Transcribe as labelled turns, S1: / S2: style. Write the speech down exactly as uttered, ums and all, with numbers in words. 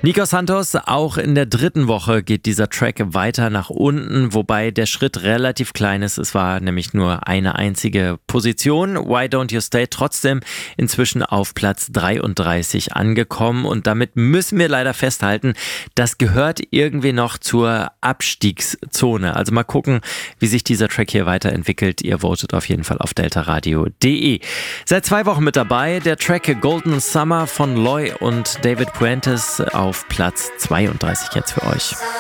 S1: Nico Santos, auch in der dritten Woche geht dieser Track weiter nach unten, wobei der Schritt relativ klein ist. Es war nämlich nur eine einzige Position. Why Don't You Stay trotzdem inzwischen auf Platz dreiunddreißig angekommen und damit müssen wir leider festhalten, das gehört irgendwie noch zur Abstiegszone. Also mal gucken, wie sich dieser Track hier weiterentwickelt. Ihr votet auf jeden Fall auf deltaradio punkt de. Seit zwei Wochen mit dabei der Track Golden Summer von Loy und David Puentes auf Platz zweiunddreißig jetzt für euch.